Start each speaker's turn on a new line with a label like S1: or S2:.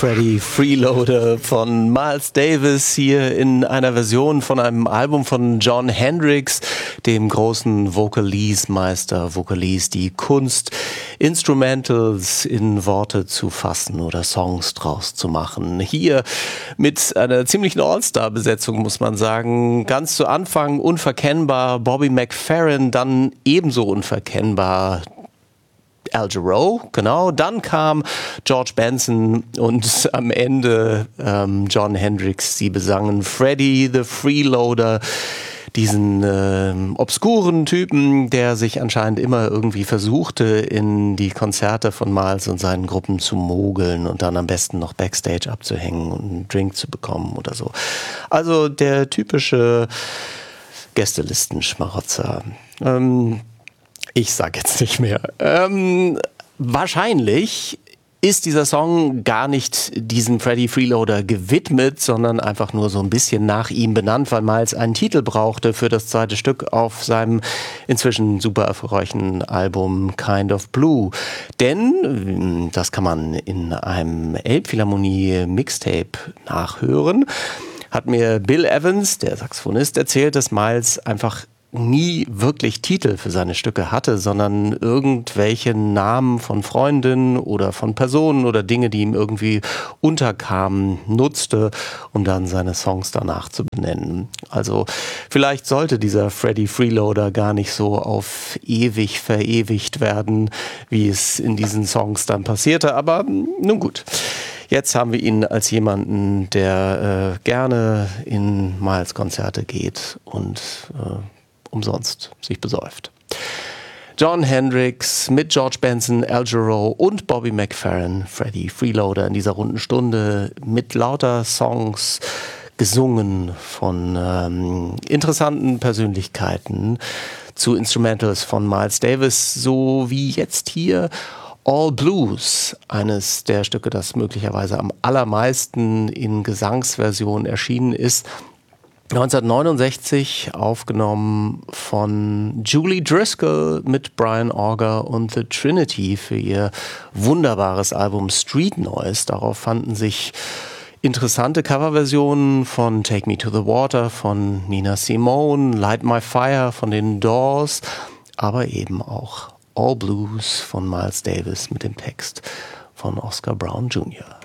S1: Freddie Freeloader von Miles Davis hier in einer Version von einem Album von Jon Hendricks, dem großen Vocalese-Meister. Vocalese, die Kunst, Instrumentals in Worte zu fassen oder Songs draus zu machen. Hier mit einer ziemlichen All-Star-Besetzung, muss man sagen. Ganz zu Anfang unverkennbar Bobby McFerrin, dann ebenso unverkennbar Al Jarreau, genau. Dann kam George Benson und am Ende Jon Hendricks. Sie besangen Freddie the Freeloader, diesen obskuren Typen, der sich anscheinend immer irgendwie versuchte, in die Konzerte von Miles und seinen Gruppen zu mogeln und dann am besten noch Backstage abzuhängen und einen Drink zu bekommen oder so. Also der typische Gästelistenschmarotzer. Ich sag jetzt nicht mehr. Wahrscheinlich ist dieser Song gar nicht diesem Freddie Freeloader gewidmet, sondern einfach nur so ein bisschen nach ihm benannt, weil Miles einen Titel brauchte für das zweite Stück auf seinem inzwischen super erfolgreichen Album Kind of Blue. Denn, das kann man in einem Elbphilharmonie-Mixtape nachhören, hat mir Bill Evans, der Saxophonist, erzählt, dass Miles einfach nie wirklich Titel für seine Stücke hatte, sondern irgendwelche Namen von Freundinnen oder von Personen oder Dinge, die ihm irgendwie unterkamen, nutzte, um dann seine Songs danach zu benennen. Also vielleicht sollte dieser Freddie Freeloader gar nicht so auf ewig verewigt werden, wie es in diesen Songs dann passierte, aber nun gut. Jetzt haben wir ihn als jemanden, der gerne in Miles Konzerte geht und umsonst sich besäuft. Jon Hendricks mit George Benson, Al Jarreau und Bobby McFerrin, Freddie Freeloader in dieser runden Stunde mit lauter Songs gesungen von interessanten Persönlichkeiten zu Instrumentals von Miles Davis, so wie jetzt hier All Blues, eines der Stücke, das möglicherweise am allermeisten in Gesangsversion erschienen ist. 1969 aufgenommen von Julie Driscoll mit Brian Auger und The Trinity für ihr wunderbares Album Street Noise. Darauf fanden sich interessante Coverversionen von Take Me to the Water von Nina Simone, Light My Fire von den Doors, aber eben auch All Blues von Miles Davis mit dem Text von Oscar Brown Jr.